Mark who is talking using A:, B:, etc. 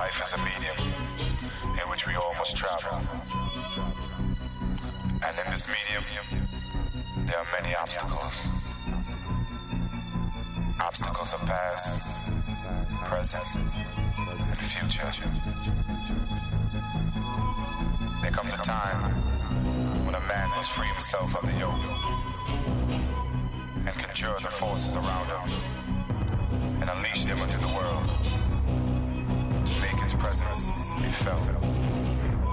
A: Life is a medium in which we all must travel. And in this medium, there are many obstacles. Obstacles of past, present, and future. There comes a time when a man must free himself of the yoke and conjure the forces around him and unleash them into the world to make his presence be felt.